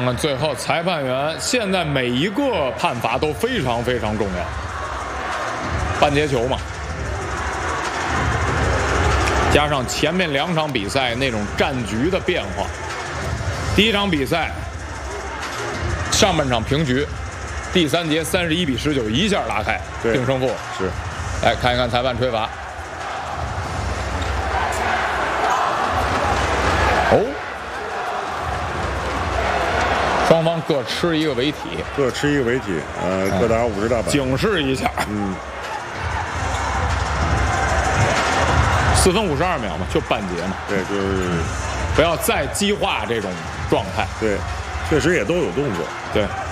看最后裁判员现在每一个判罚都非常非常重要，半截球嘛，加上前面2场比赛那种战局的变化，第一场比赛上半场平局，第3节31比19一下拉开定胜负。 是， 来看一看裁判吹罚。哦，双方各吃一个违体， 各吃一个违体，各打50大板， 警示一下。4分52秒嘛，就半节嘛。 对，就是不要再激化这种状态。 对，确实也都有动作。 对。